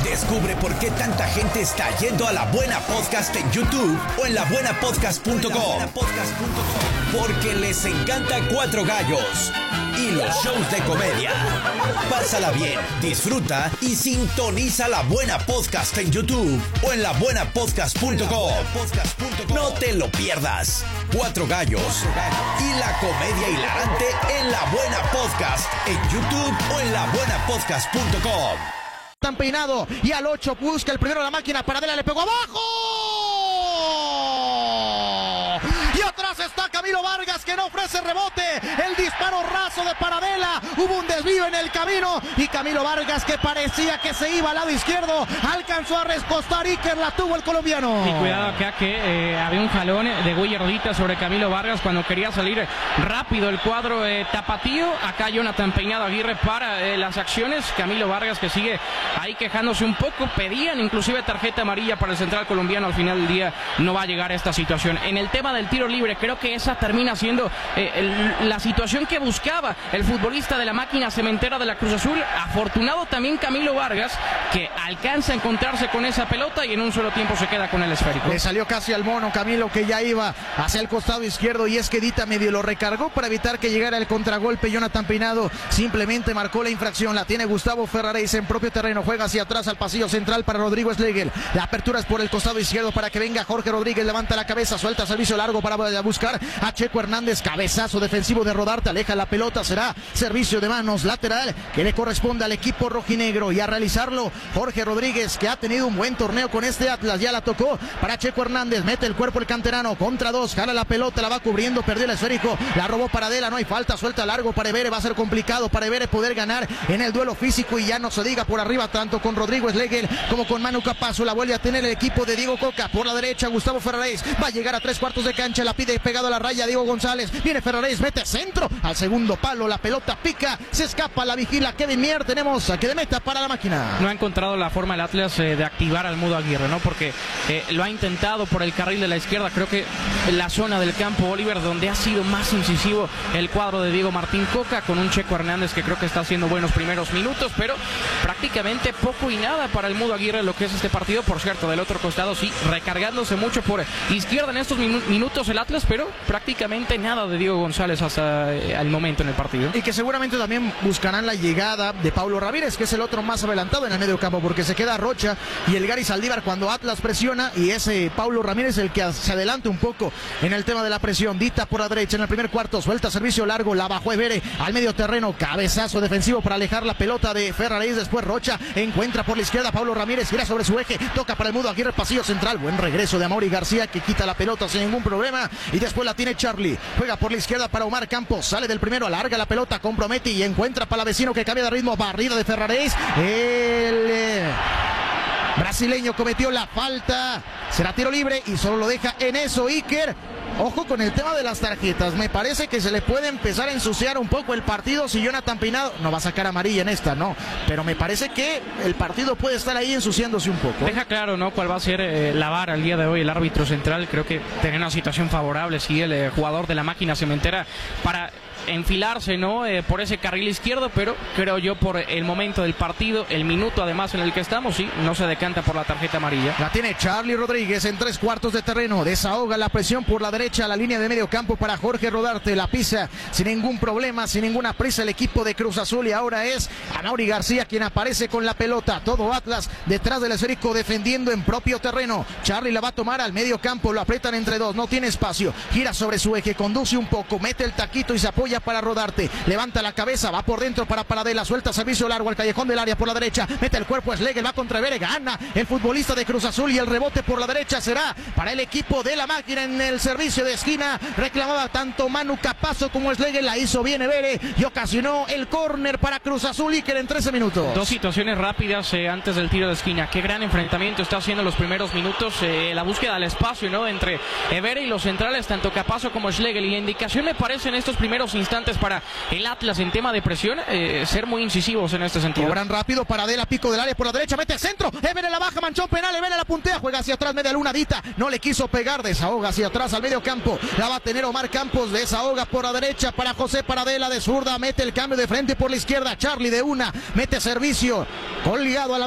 Descubre por qué tanta gente está yendo a La Buena Podcast en YouTube o en labuenapodcast.com. Porque les encanta Cuatro Gallos y los shows de comedia. Pásala bien, disfruta y sintoniza La Buena Podcast en YouTube o en labuenapodcast.com. No te lo pierdas. Cuatro Gallos y la comedia hilarante en La Buena Podcast en YouTube o en labuenapodcast.com. Tan peinado y al 8 busca el primero la máquina. Paradela le pegó abajo. Y atrás está Camilo Vargas, que no ofrece rebote. El disparo raso de Paradela. Hubo un desvío en el camino y Camilo Vargas, que parecía que se iba al lado izquierdo, alcanzó a respostar. Iker la tuvo el colombiano. Y cuidado acá que había un jalón de Guille Rodita sobre Camilo Vargas cuando quería salir rápido el cuadro tapatío. Acá Jonathan Peinado Aguirre para las acciones. Camilo Vargas, que sigue ahí quejándose un poco. Pedían inclusive tarjeta amarilla para el central colombiano. Al final del día no va a llegar a esta situación. En el tema del tiro libre, creo que esa termina siendo la situación que buscaba el futbolista de la máquina cementera de la Cruz Azul. Afortunado también Camilo Vargas, que alcanza a encontrarse con esa pelota y en un solo tiempo se queda con el esférico. Le salió casi al mono Camilo, que ya iba hacia el costado izquierdo, y es que Dita medio lo recargó para evitar que llegara el contragolpe. Jonathan Peinado simplemente marcó la infracción. La tiene Gustavo Ferraréis en propio terreno. Juega hacia atrás al pasillo central para Rodrigo Schlegel. La apertura es por el costado izquierdo para que venga Jorge Rodríguez. Levanta la cabeza, suelta servicio largo para buscar a Checo Hernández. Cabezazo defensivo de Rodarte, aleja la pelota. Será servicio de manos lateral que le corresponde al equipo rojinegro, y a realizarlo Jorge Rodríguez, que ha tenido un buen torneo con este Atlas. Ya la tocó para Checo Hernández, mete el cuerpo el canterano, contra dos, jala la pelota, la va cubriendo, perdió el esférico, la robó Paradela, no hay falta, suelta largo para Evere. Va a ser complicado para Evere poder ganar en el duelo físico, y ya no se diga por arriba, tanto con Rodrigo Schlegel como con Manu Capazo. La vuelve a tener el equipo de Diego Coca. Por la derecha Gustavo Ferraréis va a llegar a 3/4 de cancha, la pide pegado a la raya Diego González. Viene Ferraréis, mete centro al segundo palo, la pelota pica, se escapa, la vigila Kevin Mier. Tenemos saque de meta para la máquina. No ha encontrado la forma el Atlas de activar al Mudo Aguirre, ¿no? Porque lo ha intentado por el carril de la izquierda. Creo que en la zona del campo Oliver, donde ha sido más incisivo el cuadro de Diego Martín Coca, con un Checo Hernández que creo que está haciendo buenos primeros minutos, pero prácticamente poco y nada para el Mudo Aguirre lo que es este partido. Por cierto, del otro costado sí, recargándose mucho por izquierda en estos minutos el Atlas, pero prácticamente nada de Diego González hasta el momento en el partido. Y que seguramente también buscarán la llegada de Paulo Ramírez, que es el otro más adelantado en el medio campo, porque se queda Rocha y el Gary Saldívar cuando Atlas presiona, y ese Paulo Ramírez el que se adelanta un poco en el tema de la presión. Dita por la derecha en el primer cuarto, suelta servicio largo, la bajó Evere al medio terreno, cabezazo defensivo para alejar la pelota de Ferraréis. Después Rocha encuentra por la izquierda Paulo Ramírez, gira sobre su eje, toca para el Mudo Aguirre, pasillo central, buen regreso de Amaury García, que quita la pelota sin ningún problema, y después la tiene Charlie, juega por la izquierda para Omar Campos, sale del primero, alarga la pelota, compromete y encuentra para Vecino, que cambia de ritmo, barrida de Ferraréis. El brasileño cometió la falta, será tiro libre y solo lo deja en eso Iker. Ojo con el tema de las tarjetas, me parece que se le puede empezar a ensuciar un poco el partido si Jonathan Peinado no va a sacar amarilla en esta, no, pero me parece que el partido puede estar ahí ensuciándose un poco. Deja claro, ¿no?, cuál va a ser la vara el día de hoy, el árbitro central. Creo que tiene una situación favorable, sí, el jugador de la máquina cementera para enfilarse, ¿no?, por ese carril izquierdo, pero creo yo por el momento del partido, el minuto además en el que estamos, sí, no se decanta por la tarjeta amarilla. La tiene Charlie Rodríguez en 3/4 de terreno, desahoga la presión por la derecha, la línea de medio campo para Jorge Rodarte, la pisa sin ningún problema, sin ninguna prisa el equipo de Cruz Azul, y ahora es Amaury García quien aparece con la pelota. Todo Atlas detrás del esférico defendiendo en propio terreno. Charlie la va a tomar al medio campo, lo aprietan entre dos, no tiene espacio, gira sobre su eje, conduce un poco, mete el taquito y se apoya para Rodarte, levanta la cabeza, va por dentro para Paradela, suelta servicio largo al callejón del área por la derecha, mete el cuerpo Schlegel, va contra Evere, gana el futbolista de Cruz Azul, y el rebote por la derecha será para el equipo de la máquina. En el servicio de esquina reclamaba tanto Manu Capazo como Schlegel, la hizo bien Evere y ocasionó el córner para Cruz Azul. Iker en 13 minutos. Dos situaciones rápidas antes del tiro de esquina. Qué gran enfrentamiento está haciendo en los primeros minutos, la búsqueda del espacio, ¿no?, entre Evere y los centrales, tanto Capazo como Schlegel, y la indicación me parece en estos primeros instantes para el Atlas en tema de presión, ser muy incisivos en este sentido. Cobran rápido, Paradela, pico del área por la derecha, mete el centro, Evere la baja, manchón penal, Evere la puntea, juega hacia atrás, media luna, Dita, no le quiso pegar, desahoga hacia atrás al medio campo, la va a tener Omar Campos, desahoga por la derecha para José Paradela, de zurda, mete el cambio de frente por la izquierda, Charlie de una, mete servicio, colgado a la